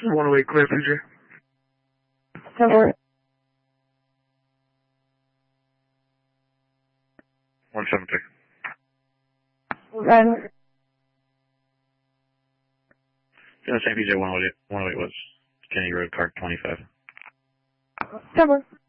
108 clear, PJ. 173. Yeah, St. PJ 108 was Kennedy Road, car 25. Cover.